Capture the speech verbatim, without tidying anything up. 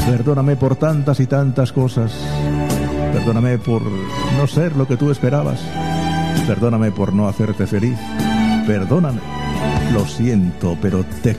Perdóname por tantas y tantas cosas. Perdóname por no ser lo que tú esperabas. Perdóname por no hacerte feliz. Perdóname. Lo siento, pero te